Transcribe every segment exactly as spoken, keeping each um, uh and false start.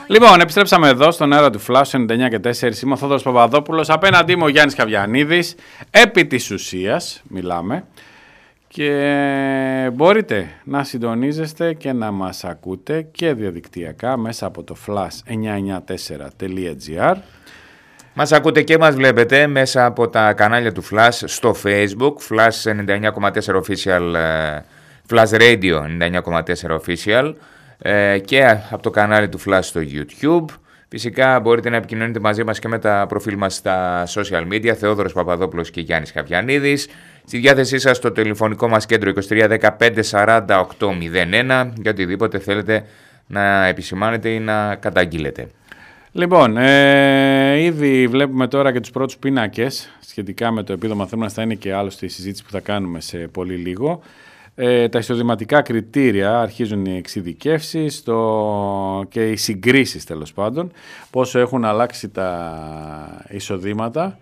Λοιπόν, επιστρέψαμε εδώ στον αέρα του Flash ενενήντα εννιά και τέσσερα. Είμαι ο Θόδωρος Παπαδόπουλος. Απέναντί μου ο Γιάννης Χαβιανίδης. Επί της ουσίας μιλάμε. Και μπορείτε να συντονίζεστε και να μας ακούτε και διαδικτυακά μέσα από το flash εννιακόσια ενενήντα τέσσερα τελεία τζι άρ. Μας ακούτε και μας βλέπετε μέσα από τα κανάλια του Flash στο Facebook, Flash ενενήντα εννιά κόμμα τέσσερα Official, Flash Radio ενενήντα εννιά κόμμα τέσσερα Official και από το κανάλι του Flash στο YouTube. Φυσικά μπορείτε να επικοινωνείτε μαζί μας και με τα προφίλ μας στα social media, Θεόδωρος Παπαδόπουλος και Γιάννης Χαβιανίδης. Στη διάθεσή σας το τηλεφωνικό μας κέντρο είκοσι τρία δεκαπέντε σαράντα οκτώ μηδέν ένα για οτιδήποτε θέλετε να επισημάνετε ή να καταγγείλετε. Λοιπόν, ε, ήδη βλέπουμε τώρα και τους πρώτους πίνακες σχετικά με το επίδομα θέρμανσης. Θα είναι και άλλωστε η συζήτηση που θα κάνουμε σε πολύ λίγο. Ε, τα εισοδηματικά κριτήρια, αρχίζουν οι εξειδικεύσεις το... και οι συγκρίσεις τέλος πάντων, πόσο έχουν αλλάξει τα εισοδήματα.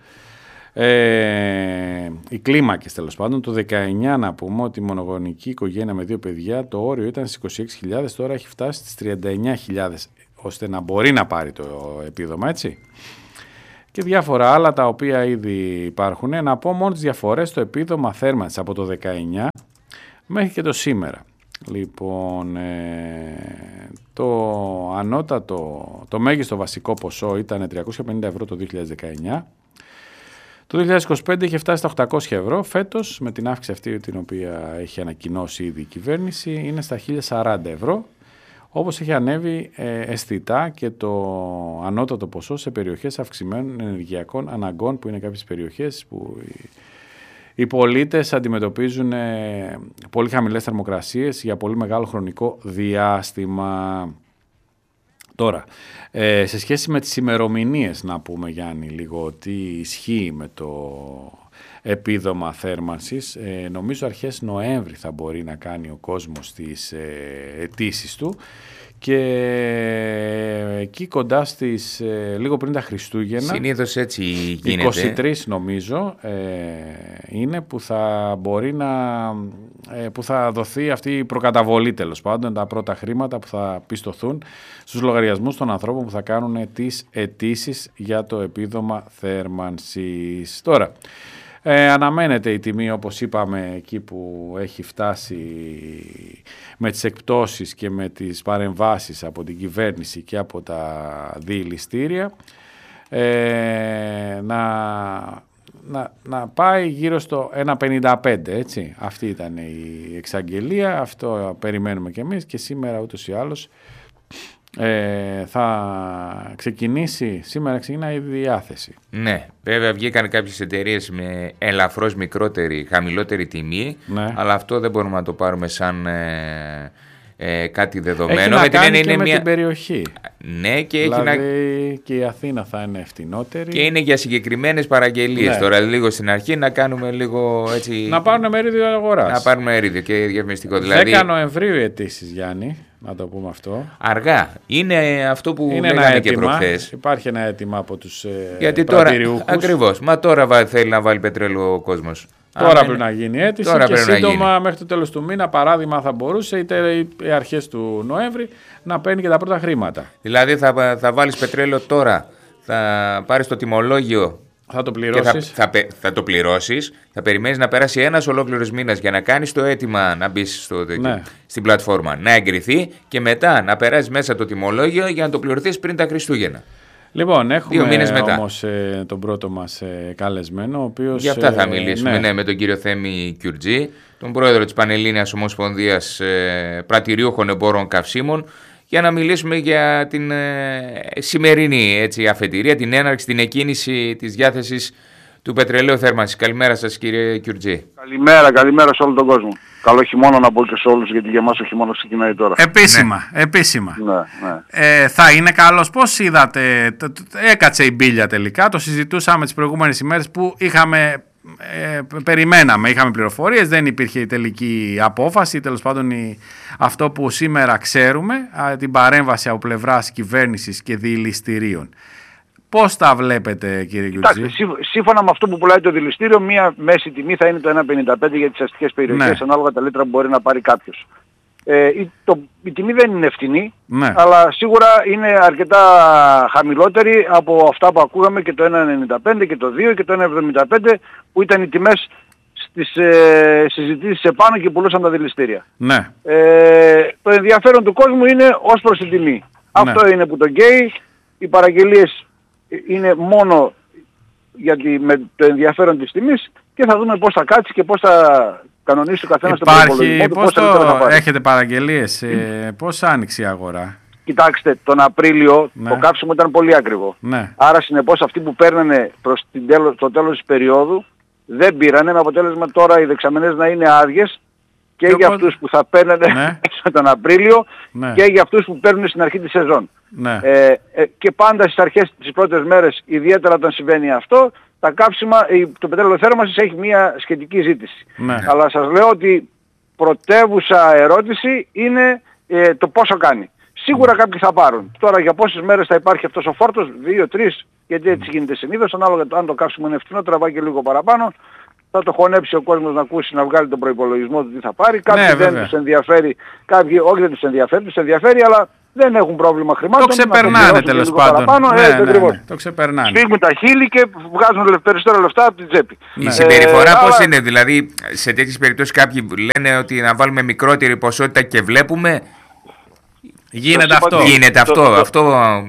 Ε, οι κλίμακες τέλος πάντων. Το δεκαεννιά να πούμε ότι η μονογονική οικογένεια με δύο παιδιά το όριο ήταν στις είκοσι έξι χιλιάδες, τώρα έχει φτάσει στις τριάντα εννιά χιλιάδες ώστε να μπορεί να πάρει το επίδομα, έτσι. Και διάφορα άλλα τα οποία ήδη υπάρχουν. Να πω μόνο τις διαφορές στο επίδομα θέρμανσης από το δεκαεννιά μέχρι και το σήμερα. Λοιπόν, ε, το ανώτατο, το μέγιστο βασικό ποσό ήταν τριακόσια πενήντα ευρώ το δύο χιλιάδες δεκαεννιά. Το δύο χιλιάδες είκοσι πέντε είχε φτάσει στα οκτακόσια ευρώ. Φέτος, με την αύξηση αυτή την οποία έχει ανακοινώσει ήδη η κυβέρνηση, είναι στα χίλια σαράντα ευρώ. Όπως έχει ανέβει ε, αισθητά και το ανώτατο ποσό σε περιοχές αυξημένων ενεργειακών αναγκών, που είναι κάποιες περιοχές που οι, οι πολίτες αντιμετωπίζουν ε, πολύ χαμηλές θερμοκρασίες για πολύ μεγάλο χρονικό διάστημα. Τώρα, ε, σε σχέση με τις ημερομηνίες, να πούμε, Γιάννη, λίγο τι ισχύει με το επίδομα θέρμανσης. Ε, νομίζω αρχές Νοέμβρη θα μπορεί να κάνει ο κόσμος τις ε, αιτήσεις του και ε, εκεί κοντά στις, ε, λίγο πριν τα Χριστούγεννα, συνήθως έτσι γίνεται, είκοσι τρεις νομίζω ε, είναι που θα μπορεί να ε, που θα δοθεί αυτή η προκαταβολή τέλος πάντων, τα πρώτα χρήματα που θα πιστωθούν στους λογαριασμούς των ανθρώπων που θα κάνουν τις αιτήσεις για το επίδομα θέρμανσης. Τώρα, Ε, αναμένεται η τιμή, όπως είπαμε, εκεί που έχει φτάσει με τις εκπτώσεις και με τις παρεμβάσεις από την κυβέρνηση και από τα διηλιστήρια, ε, να, να, να πάει γύρω στο ένα πενήντα πέντε, έτσι. Αυτή ήταν η εξαγγελία, αυτό περιμένουμε κι εμείς και σήμερα ούτως ή άλλως Ε, θα ξεκινήσει, σήμερα ξεκινάει η διάθεση. Ναι, βέβαια βγήκαν κάποιες εταιρείες με ελαφρώς μικρότερη, χαμηλότερη τιμή, ναι. Αλλά αυτό δεν μπορούμε να το πάρουμε σαν ε, ε, κάτι δεδομένο. Έχει να με κάνει την, και είναι με μια... την περιοχή. Ναι, και δηλαδή έχει να... και η Αθήνα θα είναι φτηνότερη. Και είναι για συγκεκριμένες παραγγελίες. Ναι. Τώρα λίγο στην αρχή να κάνουμε λίγο έτσι... Να πάρουν μερίδιο αγοράς. Να πάρουμε μερίδιο και διαφημιστικό. Δηλαδή... δέκα Νοεμβρίου οι αιτήσεις, Γιάννη. Να το πούμε αυτό. Αργά. Είναι αυτό που είναι λέγανε και προχθές. Υπάρχει ένα αίτημα από τους Γιατί τώρα, ακριβώς. Μα τώρα θέλει να βάλει πετρέλαιο ο κόσμος. Τώρα Άμε... πρέπει να γίνει αίτηση τώρα και σύντομα μέχρι το τέλος του μήνα, παράδειγμα, θα μπορούσε είτε οι αρχές του Νοέμβρη να παίρνει και τα πρώτα χρήματα. Δηλαδή θα, θα βάλεις πετρέλαιο τώρα, θα πάρεις το τιμολόγιο. Θα το πληρώσεις. Θα, θα, θα το πληρώσεις, θα περιμένεις να περάσει ένας ολόκληρος μήνας για να κάνεις το αίτημα να μπεις στο, ναι. στην πλατφόρμα, να εγκριθεί και μετά να περάσεις μέσα το τιμολόγιο για να το πληρωθείς πριν τα Χριστούγεννα. Λοιπόν, έχουμε όμως ε, τον πρώτο μας ε, καλεσμένο, ο οποίος... Για αυτά θα μιλήσουμε, ναι. ναι, με τον κύριο Θέμη Κιουρτζή, τον πρόεδρο της Πανελλήνιας Ομοσπονδίας ε, Πρατηριούχων Εμπόρων Καυσίμων, για να μιλήσουμε για την ε, σημερινή έτσι, αφετηρία, την έναρξη, την εκκίνηση της διάθεσης του πετρελαίου θέρμανσης. Καλημέρα σας, κύριε Κιουρτζή. Καλημέρα, καλημέρα σε όλο τον κόσμο. Καλό χειμώνα να πω και σε όλους, γιατί για εμάς ο χειμώνας ξεκινάει τώρα. Επίσημα, ναι. επίσημα. Ναι, ναι. Ε, θα είναι καλός. Πώς είδατε, τ, τ, έκατσε η μπίλια τελικά, το συζητούσαμε τις προηγούμενες ημέρες που είχαμε... Ε, περιμέναμε, είχαμε πληροφορίες, δεν υπήρχε η τελική απόφαση, τέλος πάντων η, αυτό που σήμερα ξέρουμε, α, την παρέμβαση από πλευράς κυβέρνησης και διηλιστηρίων. Πώς τα βλέπετε, κύριε Κιουρτζή? Σύμφωνα με αυτό που πουλάει το διηλιστήριο, μία μέση τιμή θα είναι το ένα πενήντα πέντε για τις αστικές περιοχές, ναι. Ανάλογα τα λίτρα που μπορεί να πάρει κάποιος. Ε, η, το, η τιμή δεν είναι φτηνή, ναι. αλλά σίγουρα είναι αρκετά χαμηλότερη από αυτά που ακούγαμε και το ένα ενενήντα πέντε και το δύο και το ένα εβδομήντα πέντε που ήταν οι τιμές στις ε, συζητήσεις επάνω και πουλούσαν τα δηληστήρια. Ναι. Ε, το ενδιαφέρον του κόσμου είναι ως προς την τιμή. Ναι. Αυτό είναι που το καίει. Οι παραγγελίες είναι μόνο γιατί με το ενδιαφέρον της τιμής και θα δούμε πώς θα κάτσει και πώς θα κανονίσει ο καθένας τον προπολογισμό του. Πώς το έχετε παραγγελίες, ε, πώς άνοιξε η αγορά? Κοιτάξτε, τον Απρίλιο ναι. το κάψιμο ήταν πολύ ακριβό. Ναι. Άρα συνεπώς αυτοί που παίρνανε προς την τέλος, το τέλος της περίοδου δεν πήρανε, με αποτέλεσμα τώρα οι δεξαμενές να είναι άδειες και, και για οπότε... αυτούς που θα παίρνανε ναι. τον Απρίλιο ναι. και για αυτούς που παίρνουν στην αρχή της σεζόν. Ναι. Ε, ε, και πάντα στις αρχές τις πρώτες μέρες, ιδιαίτερα όταν συμβαίνει αυτό, τα κάψιμα, το πετρέλαιο θέρμανσης έχει μια σχετική ζήτηση. Ναι. Αλλά σας λέω ότι πρωτεύουσα ερώτηση είναι ε, το πόσο κάνει. Σίγουρα κάποιοι θα πάρουν. Τώρα για πόσες μέρες θα υπάρχει αυτός ο φόρτος, δύο, τρεις, γιατί έτσι γίνεται συνήθως, ανάλογα αν το κάψιμο είναι φθηνό, τραβάει και λίγο παραπάνω. Θα το χωνέψει ο κόσμος να ακούσει, να βγάλει τον προϋπολογισμό του τι θα πάρει. Κάποιοι ναι, δεν τους ενδιαφέρει, κάποιοι όχι δεν τους ενδιαφέρει, τους ενδιαφέρει, αλλά δεν έχουν πρόβλημα χρημάτων. Το ξεπερνάνε τέλος πάντων. Ναι, ναι, ναι, ναι, το ξεπερνάνε. Σφίγγουν τα χείλη και βγάζουν περισσότερα λεφτά από την τσέπη. Η ε, συμπεριφορά ε, πώς αλλά... είναι, δηλαδή σε τέτοιες περιπτώσεις κάποιοι λένε ότι να βάλουμε μικρότερη ποσότητα και βλέπουμε. Γίνεται αυτό. Γίνεται αυτό. Το, το, αυτό...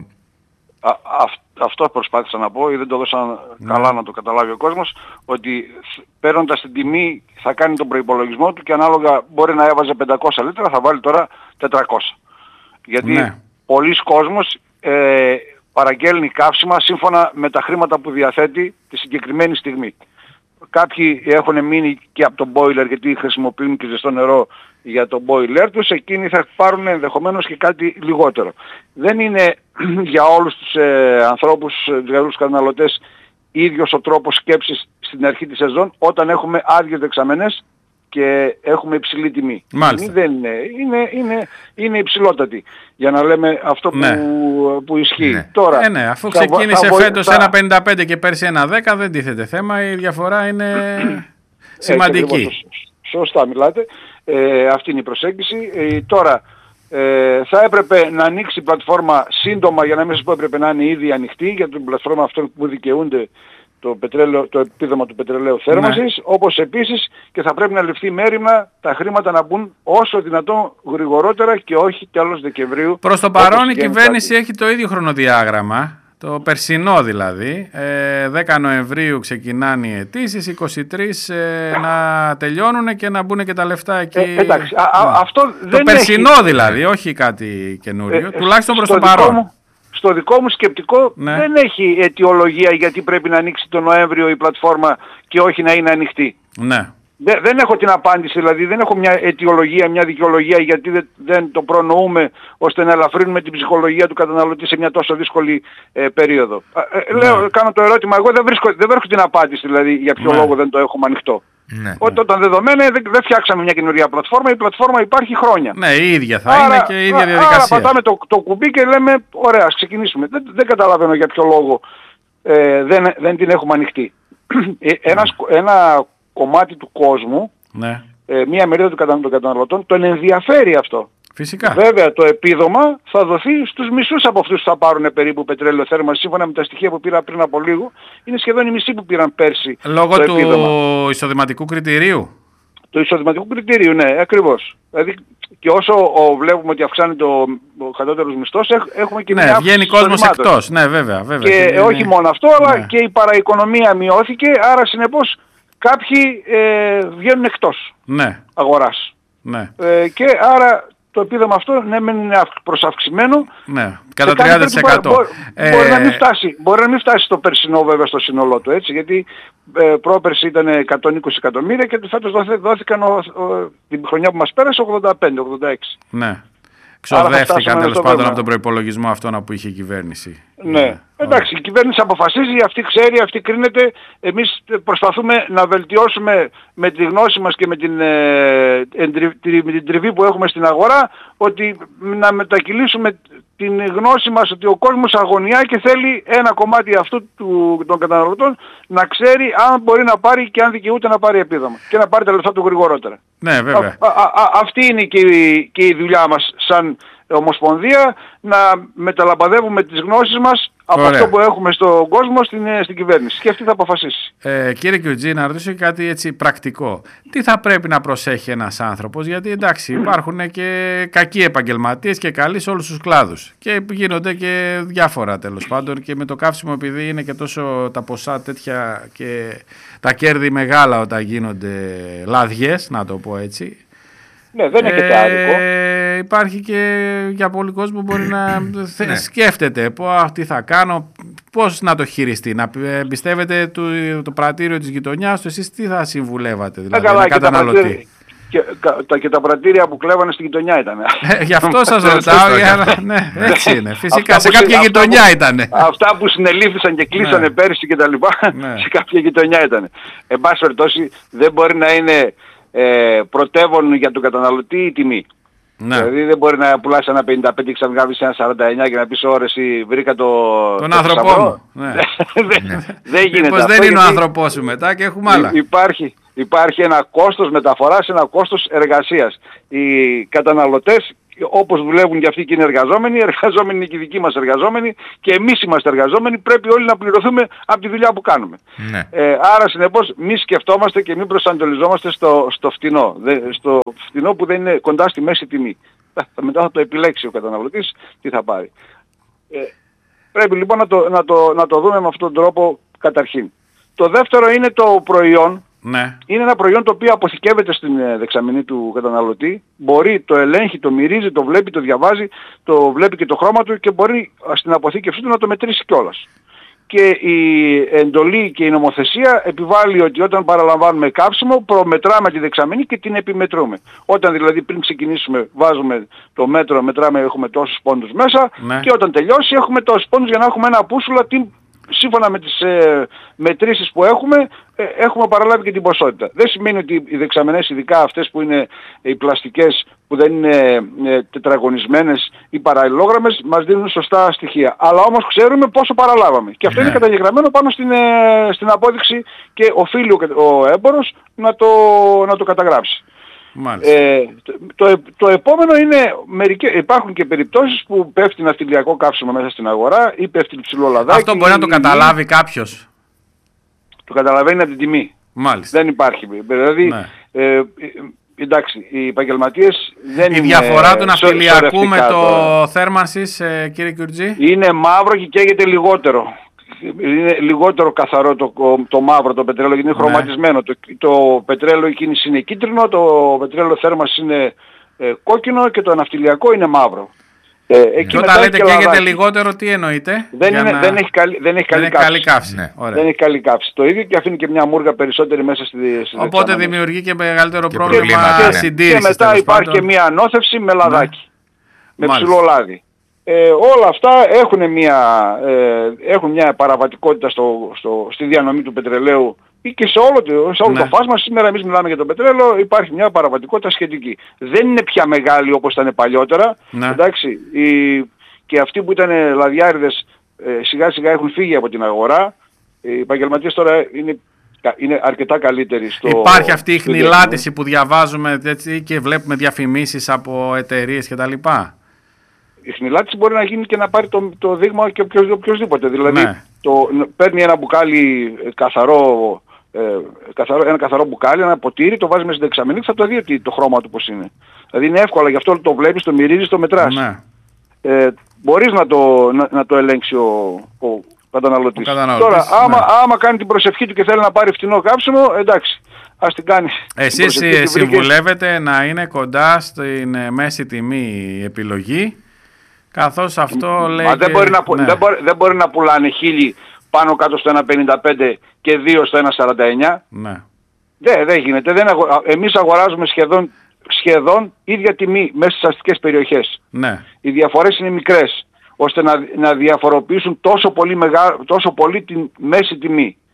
Α, α, αυτό προσπάθησα να πω ή δεν το δώσα ναι. καλά να το καταλάβει ο κόσμος, ότι παίρνοντας την τιμή θα κάνει τον προϋπολογισμό του και ανάλογα μπορεί να έβαζε πεντακόσια λίτρα, θα βάλει τώρα τετρακόσια. Γιατί ναι. πολλοί κόσμος ε, παραγγέλνει καύσιμα σύμφωνα με τα χρήματα που διαθέτει τη συγκεκριμένη στιγμή. Κάποιοι έχουν μείνει και από τον boiler γιατί χρησιμοποιούν και ζεστό νερό για τον boiler τους, εκείνοι θα πάρουν ενδεχομένως και κάτι λιγότερο. Δεν είναι για όλους τους ε, ανθρώπους, για όλους τους καταναλωτές, ίδιος ο τρόπος σκέψης στην αρχή της σεζόν όταν έχουμε άδειες δεξαμενές και έχουμε υψηλή τιμή. Μάλιστα. Η τιμή δεν είναι, είναι, είναι, είναι υψηλότατη για να λέμε αυτό που, ναι. που ισχύει. Ναι. Τώρα, ε, ναι, αφού ξεκίνησε θα, φέτος θα... ένα πενήντα πέντε και πέρσι ένα δέκα δεν τίθεται θέμα, η διαφορά είναι σημαντική. Έτσι, σωστά μιλάτε, ε, αυτή είναι η προσέγγιση. Ε, τώρα ε, θα έπρεπε να ανοίξει η πλατφόρμα σύντομα, για να μην σας πω έπρεπε να είναι ήδη ανοιχτή για την πλατφόρμα αυτών που δικαιούνται το, πετρέλαιο, το επίδομα του πετρελαίου θέρμανσης, ναι. όπως επίσης και θα πρέπει να ληφθεί μέριμνα τα χρήματα να μπουν όσο δυνατόν γρηγορότερα και όχι τέλος Δεκεμβρίου. Προς το παρόν η κυβέρνηση κάτι. Έχει το ίδιο χρονοδιάγραμμα, το περσινό δηλαδή, ε, δέκα Νοεμβρίου ξεκινάνε οι αιτήσεις, είκοσι τρεις ε, να τελειώνουν και να μπουν και τα λεφτά εκεί. Ε, εντάξει, α, α, αυτό το δεν περσινό έχει... δηλαδή, όχι κάτι καινούριο, ε, τουλάχιστον προς το παρόν. Μου, στο δικό μου σκεπτικό ναι. δεν έχει αιτιολογία γιατί πρέπει να ανοίξει το Νοέμβριο η πλατφόρμα και όχι να είναι ανοιχτή. Ναι. Δεν, δεν έχω την απάντηση, δηλαδή δεν έχω μια αιτιολογία, μια δικαιολογία γιατί δεν, δεν το προνοούμε ώστε να ελαφρύνουμε την ψυχολογία του καταναλωτή σε μια τόσο δύσκολη ε, περίοδο. Ε, ναι. Λέω, κάνω το ερώτημα, εγώ δεν βρίσκω, δεν βρίσκω την απάντηση δηλαδή για ποιο ναι. λόγο δεν το έχουμε ανοιχτό. Ναι. Όταν δεδομένα δεν, δεν φτιάξαμε μια καινούργια πλατφόρμα, η πλατφόρμα υπάρχει χρόνια. Ναι, η ίδια θα άρα, είναι και η ίδια διαδικασία. Άρα πατάμε το, το κουμπί και λέμε, ωραία, ας ξεκινήσουμε. Δεν, δεν καταλαβαίνω για ποιο λόγο ε, δεν, δεν την έχουμε ανοιχτή. ε, ένας, ναι. Ένα κομμάτι του κόσμου, ναι. ε, μία μερίδα των καταναλωτών, τον ενδιαφέρει αυτό. Φυσικά. Βέβαια το επίδομα θα δοθεί στους μισούς από αυτούς που θα πάρουν περίπου πετρέλαιο θέρμανσης. Σύμφωνα με τα στοιχεία που πήρα πριν από λίγο, είναι σχεδόν οι μισοί που πήραν πέρσι. Λόγω το του επίδομα. εισοδηματικού κριτηρίου. Το εισοδηματικού κριτηρίου, ναι, ακριβώς. Δηλαδή και όσο ο, βλέπουμε ότι αυξάνεται ο, ο κατώτερος μισθός, έχουμε και ναι, μια βγαίνει κόσμος εκτός. Ναι, βέβαια, βέβαια. Και, και όχι μόνο αυτό, αλλά ναι. και η παραοικονομία μειώθηκε, άρα συνεπώς κάποιοι ε, βγαίνουν εκτός ναι. αγοράς. Ναι. Ε, και άρα το επίδομα αυτό ναι μεν είναι προσαυξημένο. Ναι, κατά τριάντα τοις εκατό. Μπορεί, ε... μπορεί, να μην φτάσει, μπορεί να μην φτάσει στο περσινό βέβαια στο σύνολό του έτσι, γιατί ε, πρόπερση ήταν εκατόν είκοσι εκατομμύρια και φέτος δόθηκαν ο, ο, την χρονιά που μας πέρασε ογδόντα πέντε ογδόντα έξι. Ναι. Ξοδεύτηκαν τέλος πάντων από τον προϋπολογισμό αυτόν που είχε η κυβέρνηση. Ναι. ναι. Εντάξει, η κυβέρνηση αποφασίζει, αυτή ξέρει, αυτή κρίνεται. Εμείς προσπαθούμε να βελτιώσουμε με τη γνώση μας και με την, ε, με την τριβή που έχουμε στην αγορά, ότι να μετακυλήσουμε την γνώση μας ότι ο κόσμος αγωνιά και θέλει ένα κομμάτι αυτού του, των καταναλωτών να ξέρει αν μπορεί να πάρει και αν δικαιούται να πάρει επίδομα και να πάρει τα λεφτά του γρηγορότερα. Ναι, βέβαια. Α, α, α, αυτή είναι και η, και η δουλειά μας σαν Ομοσπονδία, να μεταλαμπαδεύουμε τις γνώσεις μας από Ωραία. αυτό που έχουμε στον κόσμο στην, στην κυβέρνηση. Και αυτή θα αποφασίσει. Ε, κύριε Κιουτζή, να ρωτήσω κάτι έτσι πρακτικό. Τι θα πρέπει να προσέχει ένας άνθρωπος, γιατί εντάξει υπάρχουν και κακοί επαγγελματίες και καλοί σε όλους τους κλάδους. Και γίνονται και διάφορα τέλος πάντων και με το καύσιμο, επειδή είναι και τόσο τα ποσά τέτοια και τα κέρδη μεγάλα όταν γίνονται λαδιές, να το πω έτσι. Ναι, δεν έχετε άδικο. Ε, υπάρχει και για πολλοί κόσμο που μπορεί να θε, σκέφτεται πω, τι θα κάνω, πώς να το χειριστεί, να εμπιστεύεται το, το πρατήριο της γειτονιάς του, εσείς τι θα συμβουλεύατε δηλαδή, καλά, ένα και καταναλωτή. Και τα, και τα πρατήρια που κλέβανε στη γειτονιά ήταν. Ε, γι' αυτό σας ρωτάω, για, ναι, έτσι είναι. Φυσικά, αυτά σε κάποια που, γειτονιά που, ήταν. Αυτά που συνελήφθησαν και κλείσανε ναι. πέρυσι και τα λοιπά, ναι. σε κάποια γειτονιά ήταν. Εν πάση περιπτώσει, δεν μπορεί να είναι ε, πρωτεύον για τον καταναλωτή η τιμή. Ναι. Δηλαδή δεν μπορεί να πουλάς ένα πενήντα πέντε και ξαφνικά βρεις ένα σαράντα εννιά και να πεις ώρες ή βρήκα το... τον άνθρωπό μου. Ναι. Δεν γίνεται αυτό. Δεν είναι ο άνθρωπός σου μετά και έχουμε άλλα. Υπάρχει, υπάρχει ένα κόστος μεταφοράς, ένα κόστος εργασίας. Οι καταναλωτές, όπως δουλεύουν και αυτοί και είναι εργαζόμενοι, οι εργαζόμενοι είναι και οι δικοί μας εργαζόμενοι και εμείς είμαστε εργαζόμενοι, πρέπει όλοι να πληρωθούμε από τη δουλειά που κάνουμε. Ναι. Ε, άρα συνεπώς μη σκεφτόμαστε και μη προσανατολιζόμαστε στο, στο φτηνό, δε, στο φτηνό που δεν είναι κοντά στη μέση τιμή. Μετά θα το επιλέξει ο καταναλωτής τι θα πάρει. Ε, πρέπει λοιπόν να το, να, το, να το δούμε με αυτόν τον τρόπο καταρχήν. Το δεύτερο είναι το προϊόν. Ναι. Είναι ένα προϊόν το οποίο αποθηκεύεται στην δεξαμενή του καταναλωτή, μπορεί, το ελέγχει, το μυρίζει, το βλέπει, το διαβάζει, το βλέπει και το χρώμα του και μπορεί στην αποθήκευσή του να το μετρήσει κιόλας. Και η εντολή και η νομοθεσία επιβάλλει ότι όταν παραλαμβάνουμε κάψιμο προμετράμε τη δεξαμενή και την επιμετρούμε. Όταν δηλαδή πριν ξεκινήσουμε βάζουμε το μέτρο, μετράμε, έχουμε τόσους πόντους μέσα, ναι. και όταν τελειώσει έχουμε τόσους πόντους για να έχουμε ένα πούσουλα τι, σύμφωνα με τις ε, μετρήσεις που έχουμε, ε, έχουμε παραλάβει και την ποσότητα. Δεν σημαίνει ότι οι δεξαμενές, ειδικά αυτές που είναι οι πλαστικές, που δεν είναι ε, τετραγωνισμένες ή παραλληλόγραμμες, μας δίνουν σωστά στοιχεία. Αλλά όμως ξέρουμε πόσο παραλάβαμε. Και αυτό yeah. είναι καταγεγραμμένο πάνω στην, ε, στην απόδειξη και οφείλει ο, ο έμπορος να το, να το καταγράψει. Ε, το, το, το επόμενο είναι, μερικές, υπάρχουν και περιπτώσεις που πέφτει ναυτιλιακό καύσιμο μέσα στην αγορά ή πέφτει ψηλό λαδάκι. Αυτό μπορεί ή, να το καταλάβει ή, κάποιος. Το καταλαβαίνει από την τιμή. Μάλιστα. Δεν υπάρχει. Δηλαδή, ναι. ε, εντάξει, οι επαγγελματίες δεν η είναι... Η διαφορά του ναυτιλιακού με το τώρα. Θέρμανσης, ε, κύριε Κιουτζή. Είναι μαύρο και καίγεται λιγότερο. Είναι λιγότερο καθαρό το, το μαύρο το πετρέλαιο γιατί είναι ναι. χρωματισμένο. Το, το πετρέλαιο εκείνης είναι κίτρινο, το πετρέλαιο θέρμανσης είναι ε, κόκκινο και το ναυτιλιακό είναι μαύρο. Ε, εκεί όταν λέτε καίγεται λιγότερο, τι εννοείτε? Δεν, είναι, να... δεν έχει καλή, δεν έχει καλή, δεν καύση. καλή καύση. Ναι. Δεν έχει καλή καύση. Το ίδιο και αφήνει και μια μούργα περισσότερη μέσα στη, στη οπότε δεξαμενή. Δημιουργεί και μεγαλύτερο και πρόβλημα ναι. συντήρησης. Και μετά υπάρχει πάντων. Και μια ανώθευση με λαδάκι. Ναι. Με ψηλό λάδι. Ε, όλα αυτά έχουν μια, ε, έχουν μια παραβατικότητα στο, στο, στη διανομή του πετρελαίου ή και σε όλο, το, σε όλο ναι. το φάσμα. Σήμερα εμείς μιλάμε για το πετρέλαιο, υπάρχει μια παραβατικότητα σχετική. Δεν είναι πια μεγάλη όπως ήταν παλιότερα. Ναι. Εντάξει, οι, και αυτοί που ήταν λαδιάριδες ε, σιγά σιγά έχουν φύγει από την αγορά. Οι επαγγελματίες τώρα είναι, είναι αρκετά καλύτεροι στο... Υπάρχει αυτή η χνηλάτιση που διαβάζουμε έτσι, και βλέπουμε διαφημίσεις από εταιρείες κτλ. Η χνηλάτιση μπορεί να γίνει και να πάρει το, το δείγμα και οποιοδήποτε. Δηλαδή ναι. το, παίρνει ένα μπουκάλι καθαρό, ε, καθαρό, ένα καθαρό μπουκάλι, ένα ποτήρι, το βάζει μέσα στην δεξαμενή και θα το δει ότι το χρώμα του πώς είναι. Δηλαδή είναι εύκολο, γι' αυτό το βλέπεις, το μυρίζεις, το μετράς. Ναι. Ε, μπορείς να το, να, να το ελέγξει ο, ο καταναλωτής. Ο καταναλωτής. Τώρα, άμα, ναι. άμα κάνει την προσευχή του και θέλει να πάρει φτηνό κάψιμο, εντάξει. Ας την κάνει. Εσείς συμβουλεύετε να είναι κοντά στην μέση τιμή η επιλογή. Καθώς αυτό λέει... Μα δεν, και... μπορεί να, ναι. δεν, μπορεί, δεν μπορεί να πουλάνε χίλιοι πάνω κάτω στο ένα πενήντα πέντε και δύο στο ένα σαράντα εννιά. Ναι. Δεν, δεν γίνεται. Δεν αγο... Εμείς αγοράζουμε σχεδόν, σχεδόν ίδια τιμή μέσα στις αστικές περιοχές. Ναι. Οι διαφορές είναι μικρές, ώστε να, να διαφοροποιήσουν τόσο πολύ, μεγά... τόσο πολύ τη μέση τιμή.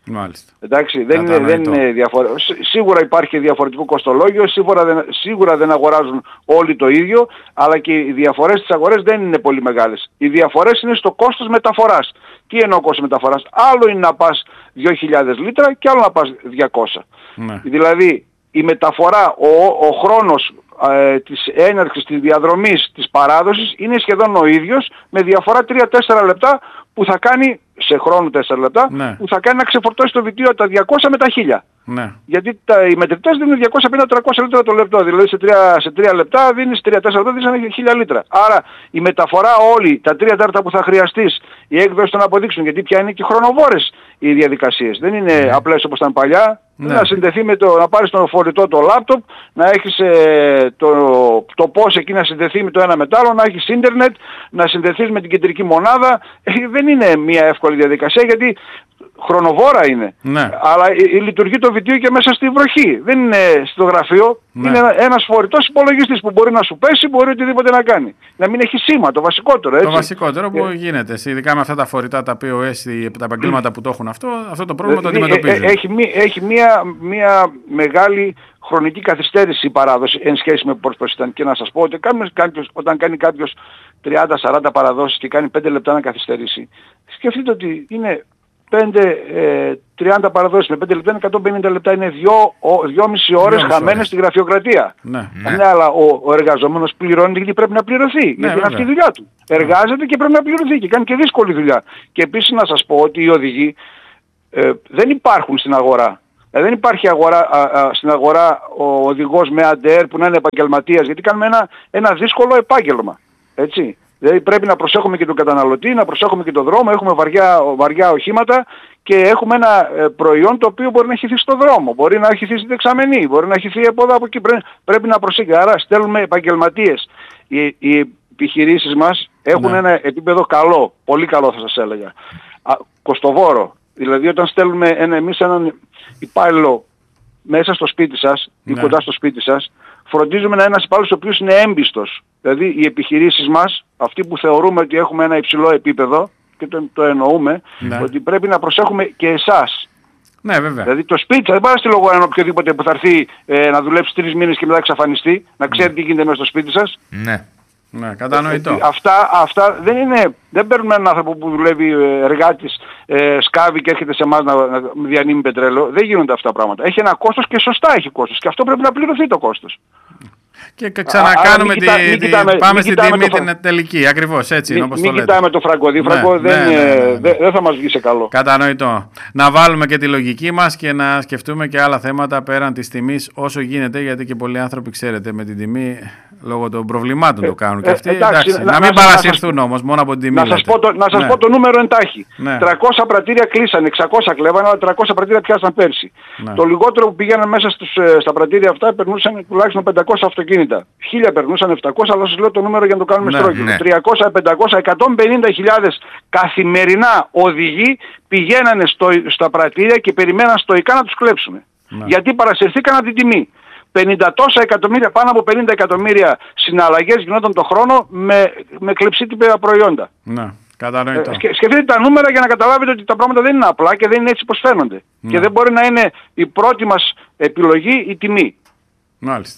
Μάλιστα. Εντάξει, δεν είναι, δεν είναι διαφορε... Σίγουρα υπάρχει διαφορετικό κοστολόγιο, σίγουρα δεν, σίγουρα δεν αγοράζουν όλοι το ίδιο, αλλά και οι διαφορές στις αγορές δεν είναι πολύ μεγάλες. Οι διαφορές είναι στο κόστος μεταφοράς. Τι εννοώ κόστος μεταφοράς? Άλλο είναι να πας δύο χιλιάδες λίτρα και άλλο να πας διακόσια. Ναι. Δηλαδή η μεταφορά, ο, ο χρόνος ε, της έναρξης, της διαδρομής, της παράδοσης είναι σχεδόν ο ίδιος, με διαφορά τρία τέσσερα λεπτά που θα κάνει, σε χρόνο τέσσερα λεπτά, ναι. που θα κάνει να ξεφορτώσει το βιτίο τα διακόσια με τα χίλια. Ναι. Γιατί τα, οι μετρητές δίνουν διακόσια πενήντα με τριακόσια λίτρα το λεπτό. Δηλαδή σε τρία, σε τρία λεπτά δίνεις τρία τέσσερα λεπτά, δίνεις χίλια λίτρα. Άρα η μεταφορά όλη, τα τρία τέταρτα που θα χρειαστείς, η έκδοση των αποδείξεων, γιατί πια είναι και χρονοβόρες οι διαδικασίες. Δεν είναι ναι. απλές όπως ήταν παλιά. Ναι. Να συνδεθεί με το, να πάρεις τον φορητό το λάπτοπ, να έχεις ε, το, το πώς εκεί να συνδεθεί με το ένα με το άλλο, να έχεις ίντερνετ, να συνδεθείς με την κεντρική μονάδα. Ε, δεν είναι μια εύκολη διαδικασία, γιατί χρονοβόρα είναι. Ναι. Αλλά ε, ε, λειτουργεί το βιτίο και μέσα στη βροχή. Δεν είναι στο γραφείο. Ναι. Είναι ένας φορητός υπολογιστής που μπορεί να σου πέσει, μπορεί οτιδήποτε να κάνει. Να μην έχει σήμα, το βασικότερο. Έτσι. Το βασικότερο που ε, γίνεται. Ειδικά με αυτά τα φορητά, τα πι ο ες, τα επαγγέλματα που το έχουν αυτό, αυτό το πρόβλημα ε, το αντιμετωπίζει. Ε, ε, έχει, έχει μία, μία μεγάλη χρονική καθυστέρηση η παράδοση εν σχέση με πώς ήταν. Και να σας πω ότι κάποιος, όταν κάνει κάποιος τριάντα σαράντα παραδόσεις και κάνει πέντε λεπτά να καθυστερήσει, σκεφτείτε ότι είναι πέντε, τριάντα παραδόσεις με πέντε λεπτά, εκατόν πενήντα λεπτά, είναι δυόμιση ώρες χαμένες στη γραφειοκρατία. Ναι, ναι. Ναι, αλλά ο, ο εργαζόμενος πληρώνει γιατί πρέπει να πληρωθεί. Ναι, γιατί βέβαια. Είναι αυτή η δουλειά του. Ναι. Εργάζεται και πρέπει να πληρωθεί και κάνει και δύσκολη δουλειά. Και επίσης να σας πω ότι οι οδηγοί ε, δεν υπάρχουν στην αγορά. Ε, δεν υπάρχει αγορά, α, α, στην αγορά ο οδηγός με αντέρ που να είναι επαγγελματίας, γιατί κάνουμε ένα, ένα δύσκολο επάγγελμα. Έτσι. Δηλαδή πρέπει να προσέχουμε και τον καταναλωτή, να προσέχουμε και τον δρόμο, έχουμε βαριά, βαριά οχήματα και έχουμε ένα ε, προϊόν το οποίο μπορεί να χυθεί στον δρόμο, μπορεί να χυθεί στη δεξαμενή, μπορεί να χυθεί από εδώ από εκεί. Πρέπει, πρέπει να προσέχει. Άρα στέλνουμε επαγγελματίες. Οι, οι επιχειρήσεις μας έχουν ναι. ένα επίπεδο καλό, πολύ καλό θα σας έλεγα. Α, κοστοβόρο. Δηλαδή όταν στέλνουμε ένα, εμείς έναν υπάλληλο μέσα στο σπίτι σας ή ναι. κοντά στο σπίτι σας, φροντίζουμε να είναι ένας υπάλληλος ο οποίος είναι έμπιστος. Δηλαδή οι επιχειρήσεις μας, αυτοί που θεωρούμε ότι έχουμε ένα υψηλό επίπεδο και το, το εννοούμε, ναι. ότι πρέπει να προσέχουμε και εσάς. Ναι, βέβαια. Δηλαδή το σπίτι σας δεν πάει να στείλω εγώ έναν οποιοδήποτε που θα έρθει ε, να δουλέψει τρεις μήνες και μετά εξαφανιστεί, να ξέρει τι γίνεται μέσα στο σπίτι σας. Ναι. Ναι, κατανοητό. Αυτά, αυτά δεν είναι, δεν παίρνουμε έναν άνθρωπο που δουλεύει εργάτης, ε, σκάβει και έρχεται σε εμάς να, να διανύμει πετρέλαιο. Δεν γίνονται αυτά τα πράγματα. Έχει ένα κόστος και σωστά έχει κόστος. Και αυτό πρέπει να πληρωθεί το κόστος. Και ξανακάνουμε τη, κοιτά, τη, κοιτάμε, πάμε στην τιμή την φρα... τελική, ακριβώς έτσι μην, όπως μην το λέτε. Μην κοιτάμε το φραγκοδίφραγκο, ναι, δεν, ναι, ναι, ναι, ναι. δεν, δεν θα μας βγει σε καλό. Κατανοητό. Να βάλουμε και τη λογική μας και να σκεφτούμε και άλλα θέματα πέραν της τιμής όσο γίνεται, γιατί και πολλοί άνθρωποι, ξέρετε, με την τιμή λόγω των προβλημάτων ε, το κάνουν και αυτοί. Ε, εντάξει, εντάξει, να, να μην να, παρασυρθούν να, όμως μόνο από την τιμή. Να σας πω το, να σας ναι. πω το νούμερο εντάχει. Ναι. τριακόσια πρατήρια κλείσαν, εξακόσια κλέβαν, αλλά τριακόσια πρατήρια πιάσαν πέρσι. Ναι. Το λιγότερο που πήγαιναν μέσα στους, στα πρατήρια αυτά περνούσαν τουλάχιστον πεντακόσια αυτοκίνητα. χίλια περνούσαν επτακόσια, αλλά σας λέω το νούμερο για να το κάνουμε ναι, στρόγγυλο. Ναι. τριακόσια, πεντακόσια, εκατόν πενήντα χιλιάδες καθημερινά οδηγοί πηγαίνανε στο, στα πρατήρια και περιμέναν стоικά να τους κλέψουν. Ναι. Γιατί παρασυρθήκαν από την τιμή. πενήντα τόσα εκατομμύρια, πάνω από πενήντα εκατομμύρια συναλλαγές γινόταν το χρόνο με, με κλεψίτυπα προϊόντα. Ναι. Κατανοητό. Ε, σκεφτείτε τα νούμερα για να καταλάβετε ότι τα πράγματα δεν είναι απλά και δεν είναι έτσι πως φαίνονται. Ναι. Και δεν μπορεί να είναι η πρώτη μας επιλογή η τιμή. Μάλιστα.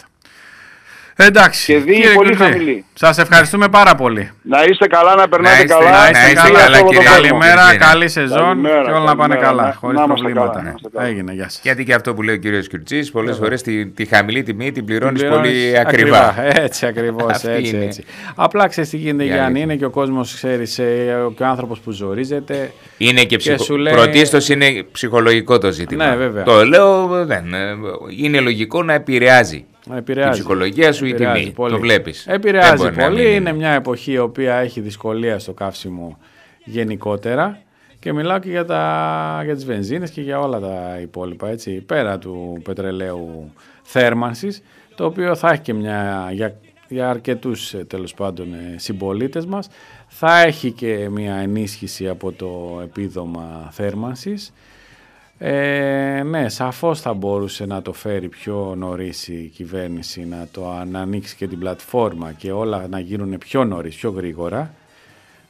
Εντάξει, και δει πολύ χαμηλή. Σας ευχαριστούμε πάρα πολύ. Να είστε καλά, να περνάτε να είστε, καλά. Να είστε, να είστε καλά, καλά κύριε. Καλημέρα, καλή σεζόν καλημέρα, και όλα να πάνε καλά, να, χωρίς να προβλήματα. Καλά, ναι. Έγινε, γεια σας. Γιατί και αυτό που λέει ο κύριος Κιουρτσής, πολλές φορές τη, τη χαμηλή τιμή την πληρώνεις πολύ ακριβά. ακριβά. Έτσι ακριβώς, έτσι, έτσι. Απλά ξέρεις τι γίνεται, Γιάννη, είναι και ο κόσμος, ξέρεις, και ο άνθρωπος που ζορίζεται. Είναι και, ψυχο... και λέει... πρωτίστως είναι ψυχολογικό το ζήτημα. Ναι, βέβαια. Το λέω, δεν, είναι λογικό να επηρεάζει. Επηρεάζει. Η ψυχολογία σου ή η τιμή, πολύ. Το βλέπεις. Επηρεάζει πολύ, είναι μια εποχή η οποία έχει δυσκολία στο καύσιμο γενικότερα και μιλάω και για, τα, για τις βενζίνες και για όλα τα υπόλοιπα, έτσι, πέρα του πετρελαίου θέρμανσης, το οποίο θα έχει και μια, για, για αρκετούς τέλος πάντων συμπολίτες μας, θα έχει και μια ενίσχυση από το επίδομα θέρμανσης. Ε, ναι, σαφώς θα μπορούσε να το φέρει πιο νωρίς η κυβέρνηση, να το να ανοίξει και την πλατφόρμα και όλα να γίνουν πιο νωρίς, πιο γρήγορα.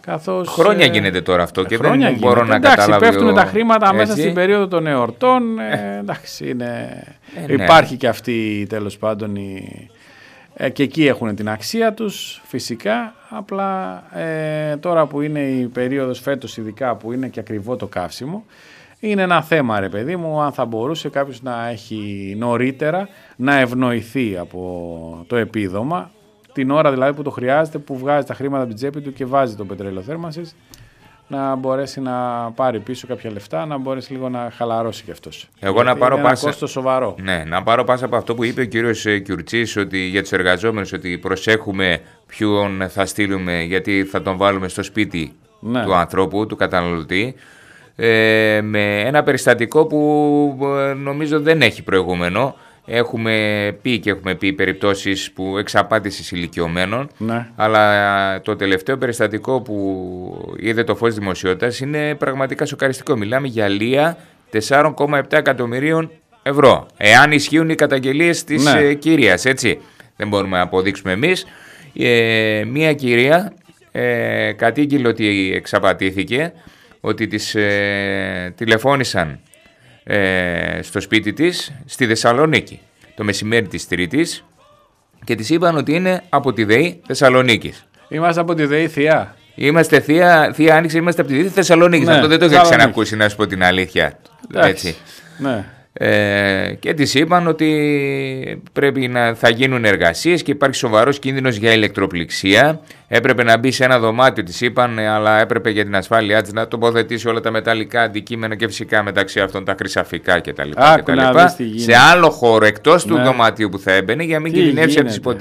Καθώς, χρόνια γίνεται τώρα αυτό και δεν γίνεται. μπορώ να εντάξει, καταλάβω. Πέφτουν τα χρήματα έτσι. μέσα στην περίοδο των εορτών. Ε, εντάξει, είναι... ε, υπάρχει ναι. και αυτή τέλος πάντων η... ε, και εκεί έχουν την αξία τους φυσικά. Απλά ε, τώρα που είναι η περίοδος φέτος ειδικά που είναι και ακριβό το καύσιμο, είναι ένα θέμα ρε παιδί μου, αν θα μπορούσε κάποιος να έχει νωρίτερα να ευνοηθεί από το επίδομα, την ώρα δηλαδή που το χρειάζεται, που βγάζει τα χρήματα από την τσέπη του και βάζει το πετρέλαιο θέρμανσης, να μπορέσει να πάρει πίσω κάποια λεφτά, να μπορέσει λίγο να χαλαρώσει κι αυτός. Εγώ να πάρω είναι πάσα... ένα κόστος σοβαρό. Ναι, να πάρω πάσα από αυτό που είπε ο κύριος Κιουρτσής, ότι για τους εργαζόμενους, ότι προσέχουμε ποιον θα στείλουμε, γιατί θα τον βάλουμε στο σπίτι ναι. του ανθρώπου, του καταναλωτή. Ε, με ένα περιστατικό που νομίζω δεν έχει προηγούμενο. Έχουμε πει και έχουμε πει περιπτώσεις που εξαπάτησης ηλικιωμένων, ναι. αλλά το τελευταίο περιστατικό που είδε το φως δημοσιότητας είναι πραγματικά σοκαριστικό. Μιλάμε για λία τέσσερα κόμμα επτά εκατομμυρίων ευρώ. Εάν ισχύουν οι καταγγελίες της ναι. ε, κυρίας, έτσι. Δεν μπορούμε να αποδείξουμε εμείς. Ε, μία κυρία ε, κατήγγειλε ότι εξαπατήθηκε, ότι της ε, τηλεφώνησαν ε, στο σπίτι της στη Θεσσαλονίκη το μεσημέρι της Τρίτης και της είπαν ότι είναι από τη ΔΕΗ Θεσσαλονίκης. Είμαστε από τη ΔΕΗ Θεία. Είμαστε Θεία, Θεία Άνοιξη, είμαστε από τη ΔΕΗ Θεσσαλονίκης. Ναι, αυτό δεν το είχα ξανακούσει, να σου πω την αλήθεια. Έτσι. Ναι. Ε, και της είπαν ότι πρέπει να θα γίνουν εργασίες και υπάρχει σοβαρός κίνδυνος για ηλεκτροπληξία. Έπρεπε να μπει σε ένα δωμάτιο, της είπαν, αλλά έπρεπε για την ασφάλειά της να τοποθετήσει όλα τα μεταλλικά αντικείμενα και φυσικά μεταξύ αυτών τα χρυσαφικά κτλ. Σε άλλο χώρο εκτός ναι. του δωματίου που θα έμπαινε για να μην κινδυνεύσει από τις